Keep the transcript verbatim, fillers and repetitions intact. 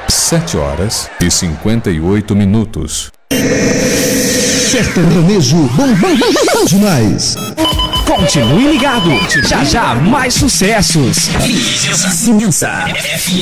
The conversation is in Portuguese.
Sete horas e cinquenta e oito minutos. Sertanejo bom, bom, bom, bom demais. Continue ligado. Já já mais sucessos. Vizinhança.